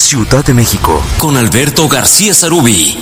Ciudad de México, con Alberto García Sarubí.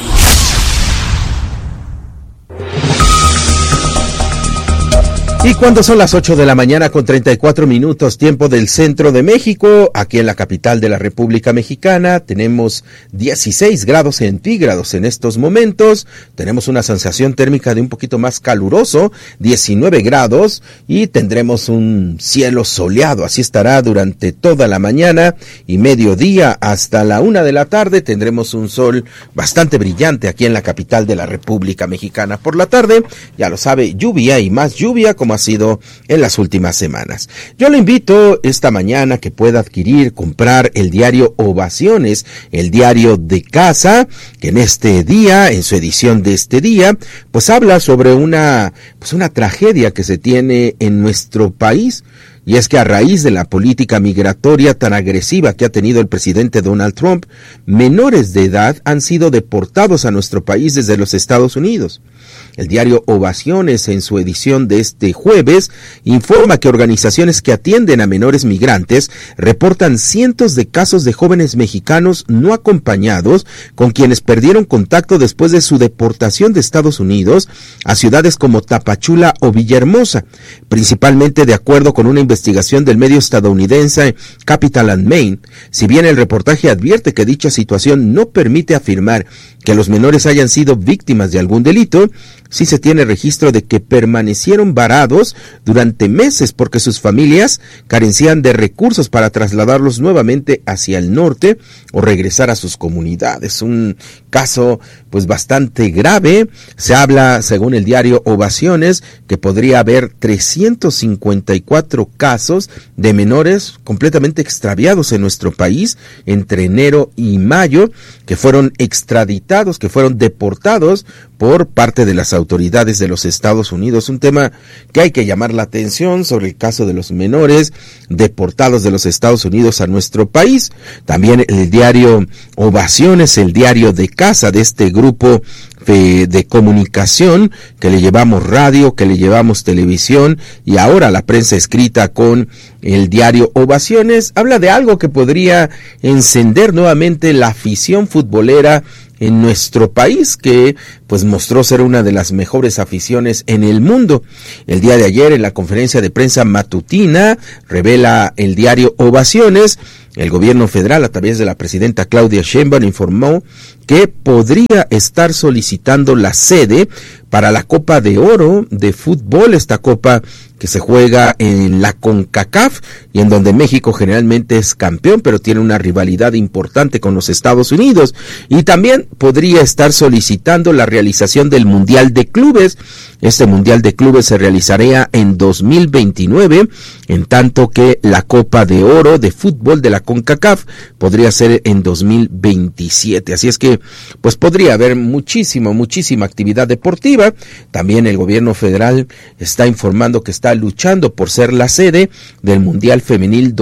Y cuando son las 8 de la mañana con 34 minutos, tiempo del centro de México, aquí en la capital de la República Mexicana, tenemos 16 grados centígrados en estos momentos, tenemos una sensación térmica de un poquito más caluroso, 19 grados, y tendremos un cielo soleado, así estará durante toda la mañana y mediodía hasta la 1 de la tarde, tendremos un sol bastante brillante aquí en la capital de la República Mexicana. Por la tarde, ya lo sabe, lluvia y más lluvia, como ha sido en las últimas semanas. Yo le invito esta mañana que pueda adquirir, comprar el diario Ovaciones, el diario de casa, que en este día, en su edición de este día, pues habla sobre una tragedia que se tiene en nuestro país. Y es que a raíz de la política migratoria tan agresiva que ha tenido el presidente Donald Trump, menores de edad han sido deportados a nuestro país desde los Estados Unidos. El diario Ovaciones, en su edición de este jueves, informa que organizaciones que atienden a menores migrantes reportan cientos de casos de jóvenes mexicanos no acompañados con quienes perdieron contacto después de su deportación de Estados Unidos a ciudades como Tapachula o Villahermosa, principalmente de acuerdo con una investigación del medio estadounidense Capital and Main. Si bien el reportaje advierte que dicha situación no permite afirmar que los menores hayan sido víctimas de algún delito, sí se tiene registro de que permanecieron varados durante meses porque sus familias carecían de recursos para trasladarlos nuevamente hacia el norte o regresar a sus comunidades. Un caso pues bastante grave. Se habla, según el diario Ovaciones, que podría haber 354 casos de menores completamente extraviados en nuestro país entre enero y mayo, que fueron extraditados, que fueron deportados por parte de las autoridades de los Estados Unidos. Un tema que hay que llamar la atención sobre el caso de los menores deportados de los Estados Unidos a nuestro país. También el diario Ovaciones, el diario de casa de este grupo de comunicación, que le llevamos radio, que le llevamos televisión y ahora la prensa escrita con el diario Ovaciones, habla de algo que podría encender nuevamente la afición futbolera en nuestro país, que pues mostró ser una de las mejores aficiones en el mundo. El día de ayer, en la conferencia de prensa matutina, revela el diario Ovaciones, el gobierno federal, a través de la presidenta Claudia Sheinbaum, informó que podría estar solicitando la sede para la Copa de Oro de fútbol, esta copa que se juega en la CONCACAF y en donde México generalmente es campeón, pero tiene una rivalidad importante con los Estados Unidos. Y también podría estar solicitando la realización del Mundial de Clubes. Este Mundial de Clubes se realizaría en 2029, en tanto que la Copa de Oro de fútbol de la CONCACAF podría ser en 2027. Así es que pues podría haber muchísima actividad deportiva. También el gobierno federal está informando que está luchando por ser la sede del Mundial Femenil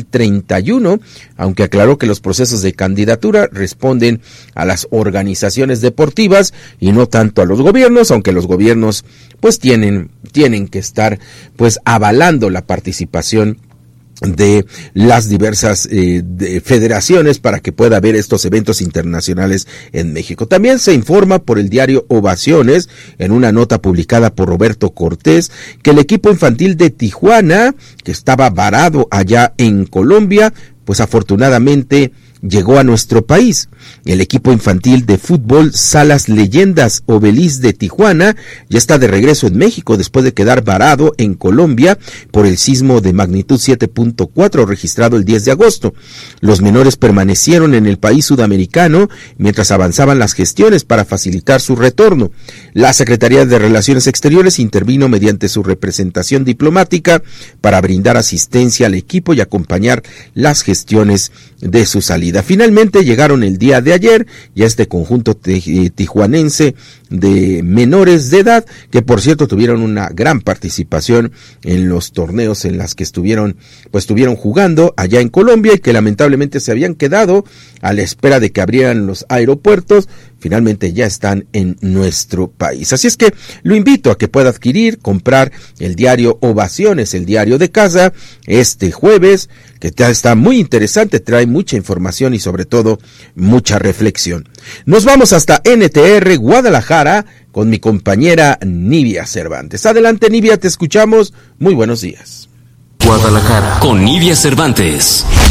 2031, aunque aclaró que los procesos de candidatura responden a las organizaciones deportivas y no tanto a los gobiernos, aunque los gobiernos pues tienen que estar pues avalando la participación de las diversas de federaciones para que pueda haber estos eventos internacionales en México. También se informa por el diario Ovaciones, en una nota publicada por Roberto Cortés, que el equipo infantil de Tijuana, que estaba varado allá en Colombia, pues afortunadamente llegó a nuestro país. El equipo infantil de fútbol Salas Leyendas Obelis de Tijuana ya está de regreso en México después de quedar varado en Colombia por el sismo de magnitud 7.4 registrado el 10 de agosto. Los menores permanecieron en el país sudamericano mientras avanzaban las gestiones para facilitar su retorno. La Secretaría de Relaciones Exteriores intervino mediante su representación diplomática para brindar asistencia al equipo y acompañar las gestiones de su salida. Finalmente llegaron el día de ayer y a este conjunto tijuanense de menores de edad, que por cierto tuvieron una gran participación en los torneos en las que estuvieron jugando allá en Colombia y que lamentablemente se habían quedado a la espera de que abrieran los aeropuertos. finalmente ya están en nuestro país. Así es que lo invito a que pueda adquirir, comprar el diario Ovaciones, el diario de casa, este jueves, que está muy interesante, trae mucha información y sobre todo mucha reflexión. Nos vamos hasta NTR Guadalajara con mi compañera Nivia Cervantes. Adelante, Nivia, te escuchamos. Muy buenos días. Guadalajara con Nivia Cervantes.